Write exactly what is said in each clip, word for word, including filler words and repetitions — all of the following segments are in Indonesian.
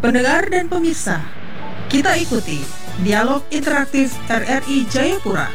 Pendengar dan pemirsa, kita ikuti dialog interaktif R R I Jayapura.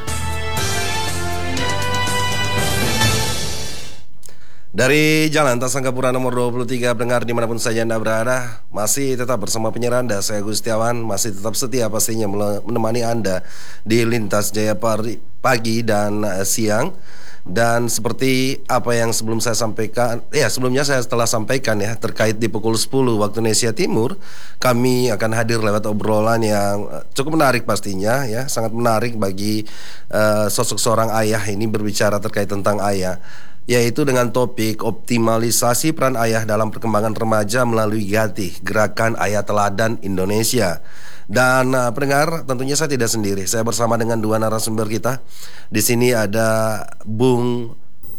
Dari Jalan Tasangkapura nomor dua puluh tiga, pendengar dimanapun saja Anda berada, masih tetap bersama penyiar Anda, saya Gustiawan, masih tetap setia pastinya menemani Anda di Lintas Jayapura pagi dan uh, siang. Dan seperti apa yang sebelum saya sampaikan, ya sebelumnya saya telah sampaikan ya, terkait di pukul sepuluh waktu Indonesia Timur, kami akan hadir lewat obrolan yang cukup menarik pastinya ya, sangat menarik bagi uh, sosok seorang ayah ini berbicara terkait tentang ayah, yaitu dengan topik optimalisasi peran ayah dalam perkembangan remaja melalui GATI, Gerakan Ayah Teladan Indonesia. Dan uh, pendengar, tentunya saya tidak sendiri. Saya bersama dengan dua narasumber kita. Di sini ada Bung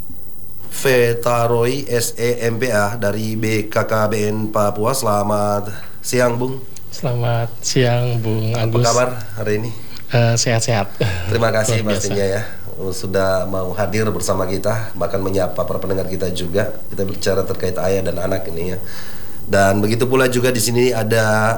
Fetaroy S E M P A dari B K K B N Papua. Selamat siang, Bung. Selamat siang, Bung Agus. Apa kabar hari ini? Uh, sehat-sehat. Terima kasih pastinya ya, sudah mau hadir bersama kita, bahkan menyapa para pendengar kita juga. Kita bicara terkait ayah dan anak ini ya. Dan begitu pula juga di sini ada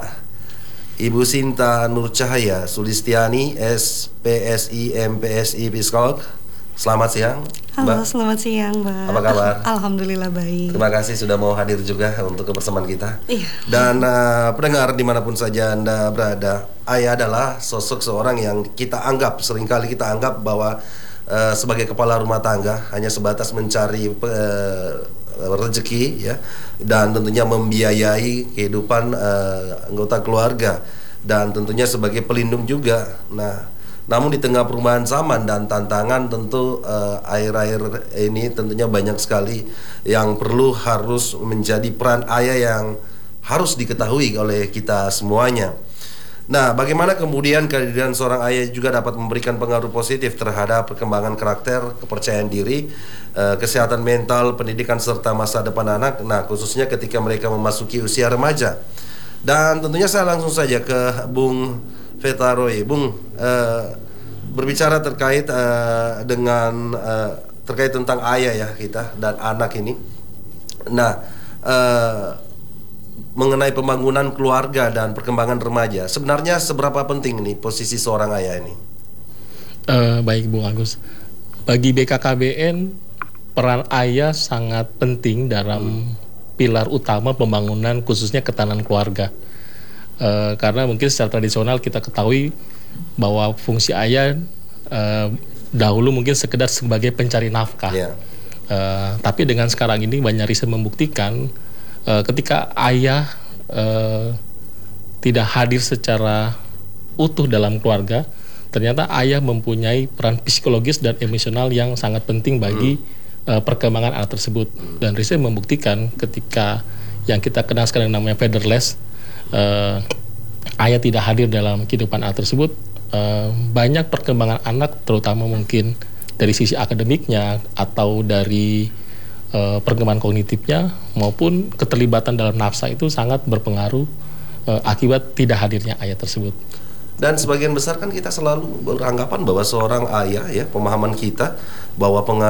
Ibu Sinta Nur Cahaya Sulistiani, S P S I M P S I Psikolog. Selamat siang, Halo, Mbak. selamat siang, Mbak. Apa kabar? Alhamdulillah baik. Terima kasih sudah mau hadir juga untuk kebersamaan kita. Iya. Dan uh, pendengar dimanapun saja Anda berada, ayah adalah sosok seorang yang kita anggap, seringkali kita anggap bahwa uh, sebagai kepala rumah tangga hanya sebatas mencari uh, rezeki ya, dan tentunya membiayai kehidupan uh, anggota keluarga, dan tentunya sebagai pelindung juga. Nah, namun di tengah perubahan zaman dan tantangan, tentu uh, akhir-akhir ini tentunya banyak sekali yang perlu harus menjadi peran ayah yang harus diketahui oleh kita semuanya. Nah, bagaimana kemudian kehadiran seorang ayah juga dapat memberikan pengaruh positif terhadap perkembangan karakter, kepercayaan diri, uh, kesehatan mental, pendidikan serta masa depan anak. Nah, khususnya ketika mereka memasuki usia remaja. Dan tentunya saya langsung saja ke Bung Fetaroy. Bung, uh, berbicara terkait uh, dengan uh, terkait tentang ayah ya kita dan anak ini. Nah, uh, mengenai pembangunan keluarga dan perkembangan remaja, sebenarnya seberapa penting nih posisi seorang ayah ini? Uh, baik, Bung Agus. Bagi B K K B N, peran ayah sangat penting dalam hmm. pilar utama pembangunan khususnya ketahanan keluarga. Uh, karena mungkin secara tradisional kita ketahui bahwa fungsi ayah uh, dahulu mungkin sekedar sebagai pencari nafkah. Yeah. Uh, tapi dengan sekarang ini banyak riset membuktikan uh, ketika ayah uh, tidak hadir secara utuh dalam keluarga, ternyata ayah mempunyai peran psikologis dan emosional yang sangat penting bagi hmm. uh, perkembangan anak tersebut. Dan riset membuktikan ketika yang kita kenal sekarang namanya fatherless, Uh, ayah tidak hadir dalam kehidupan anak tersebut, uh, banyak perkembangan anak, terutama mungkin dari sisi akademiknya atau dari uh, perkembangan kognitifnya maupun keterlibatan dalam nafsa itu sangat berpengaruh uh, akibat tidak hadirnya ayah tersebut. Dan sebagian besar kan kita selalu beranggapan bahwa seorang ayah ya, pemahaman kita bahwa